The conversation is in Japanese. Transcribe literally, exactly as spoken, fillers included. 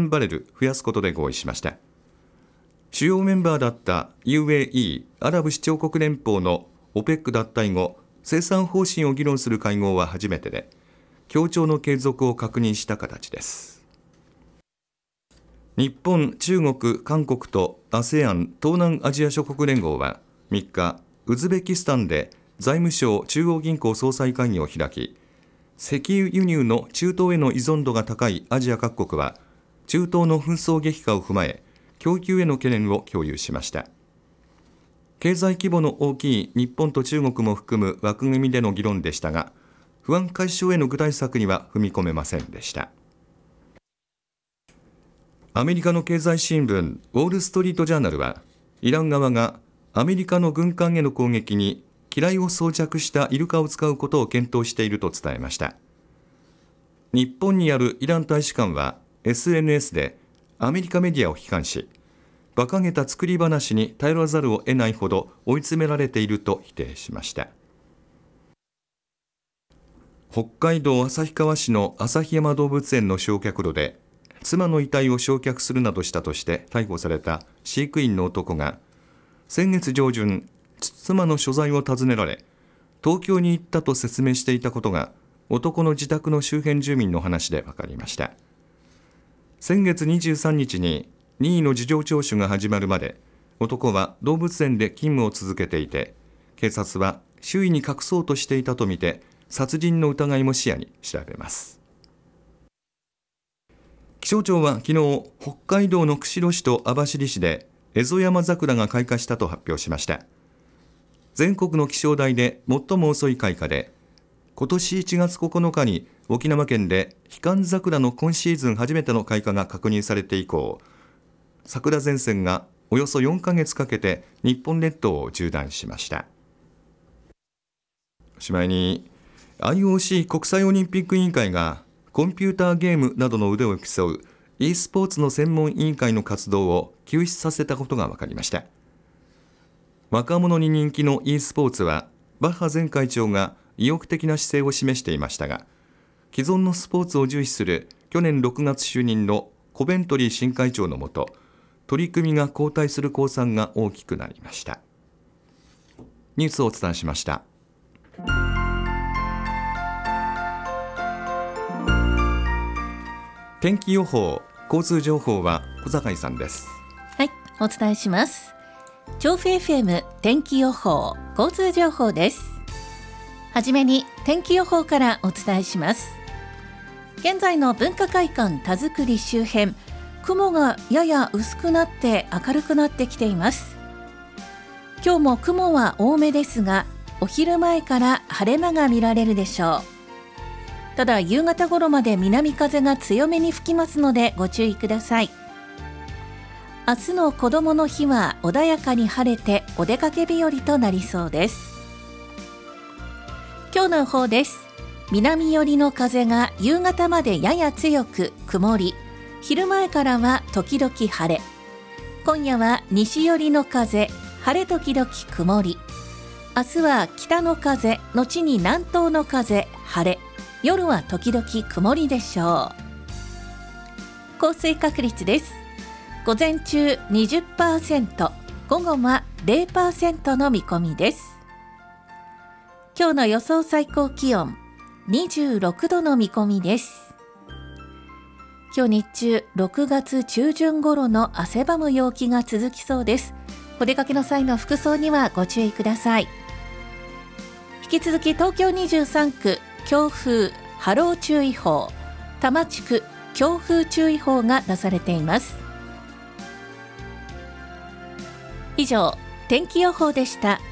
万バレル増やすことで合意しました。主要メンバーだった ユーエーイー アラブ首長国連邦の オペック 脱退後、生産方針を議論する会合は初めてで、協調の継続を確認した形です。日本、中国、韓国と アセアン 東南アジア諸国連合はみっか、ウズベキスタンで財務省中央銀行総裁会議を開き、石油輸入の中東への依存度が高いアジア各国は、中東の紛争激化を踏まえ、供給への懸念を共有しました。経済規模の大きい日本と中国も含む枠組みでの議論でしたが、不安解消への具体策には踏み込めませんでした。アメリカの経済新聞ウォール・ストリート・ジャーナルは、イラン側がアメリカの軍艦への攻撃に機雷を装着したイルカを使うことを検討していると伝えました。日本にあるイラン大使館は エスエヌエス でアメリカメディアを批判し、馬鹿げた作り話に頼らざるを得ないほど追い詰められていると否定しました。北海道旭川市の旭山動物園の焼却炉で妻の遺体を焼却するなどしたとして逮捕された飼育員の男が、先月上旬、妻の所在を尋ねられ、東京に行ったと説明していたことが男の自宅の周辺住民の話で分かりました。先月にじゅうさんにちに任意の事情聴取が始まるまで、男は動物園で勤務を続けていて、警察は周囲に隠そうとしていたとみて殺人の疑いも視野に調べます。気象庁は昨日、北海道の釧路市と網走市でエゾヤマザクラが開花したと発表しました。全国の気象台で最も遅い開花で、今年いちがつここのかに沖縄県でヒカンザクラの今シーズン初めての開花が確認されて以降、桜前線がおよそよんかげつかけて日本列島を縦断しました。おしまいに アイオーシー 国際オリンピック委員会がコンピューターゲームなどの腕を競う e スポーツの専門委員会の活動を休止させたことが分かりました。若者に人気の e スポーツはバッハ前会長が意欲的な姿勢を示していましたが、既存のスポーツを重視する去年ろくがつ就任のコベントリー新会長のもと、取り組みが後退する公算が大きくなりました。ニュースをお伝えしました。天気予報、交通情報は小坂井さんです。 はい、お伝えします。調布 エフエム 天気予報、交通情報です。はじめに天気予報からお伝えします。現在の文化会館田作周辺、雲がやや薄くなって明るくなってきています。今日も雲は多めですが、お昼前から晴れ間が見られるでしょう。ただ夕方頃まで南風が強めに吹きますのでご注意ください。明日のこどもの日は穏やかに晴れてお出かけ日和となりそうです。今日の予報です。南寄りの風が夕方までやや強く曇り、昼前からは時々晴れ。今夜は西寄りの風、晴れ時々曇り。明日は北の風、後に南東の風、晴れ。夜は時々曇りでしょう。降水確率です。午前中 にじゅっパーセント、午後は ゼロパーセント の見込みです。今日の予想最高気温にじゅうろくどの見込みです。今日日中ろくがつ中旬頃の汗ばむ陽気が続きそうです。お出かけの際の服装にはご注意ください。引き続き東京にじゅうさんく強風波浪注意報、多摩地区強風注意報が出されています。以上、天気予報でした。